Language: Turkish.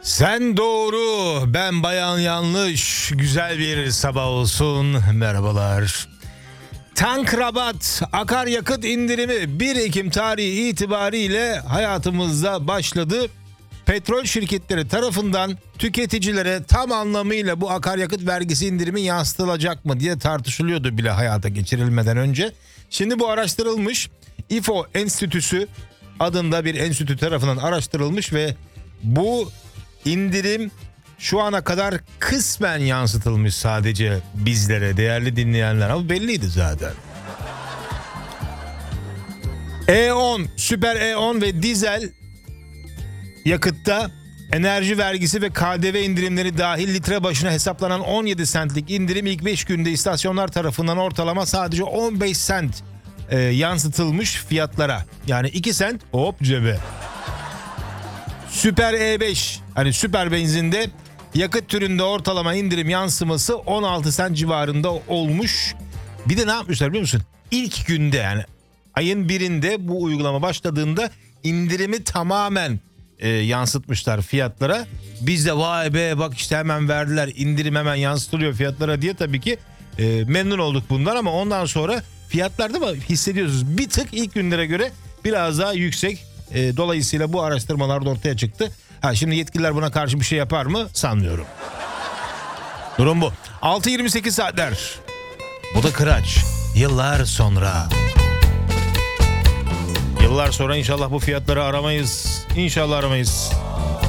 Sen doğru, ben bayan yanlış. Güzel bir sabah olsun. Merhabalar. Tankrabat akaryakıt indirimi 1 Ekim tarihi itibariyle hayatımızda başladı. Petrol şirketleri tarafından tüketicilere tam anlamıyla bu akaryakıt vergisi indirimi yansıtılacak mı diye tartışılıyordu bile hayata geçirilmeden önce. Şimdi bu araştırılmış. İFO Enstitüsü adında bir enstitü tarafından araştırılmış ve bu indirim şu ana kadar kısmen yansıtılmış sadece bizlere, değerli dinleyenler, ama belliydi zaten. E10, süper E10 ve dizel yakıtta enerji vergisi ve KDV indirimleri dahil litre başına hesaplanan 17 centlik indirim ilk 5 günde istasyonlar tarafından ortalama sadece 15 cent yansıtılmış fiyatlara. Yani 2 cent hop cebe. Süper E5, hani süper benzinde yakıt türünde ortalama indirim yansıması 16 cent civarında olmuş. Bir de ne yapmışlar biliyor musun? İlk günde, yani ayın birinde bu uygulama başladığında indirimi tamamen yansıtmışlar fiyatlara. Biz de vay be bak işte hemen verdiler, indirim hemen yansıtılıyor fiyatlara diye tabii ki memnun olduk bundan, ama ondan sonra fiyatlarda mı hissediyorsunuz bir tık ilk günlere göre biraz daha yüksek. Dolayısıyla bu araştırmalar da ortaya çıktı. Şimdi yetkililer buna karşı bir şey yapar mı? Sanmıyorum. Durum bu. 6.28 saatler. Bu da Kıraç. Yıllar sonra. Yıllar sonra inşallah bu fiyatları aramayız. İnşallah aramayız.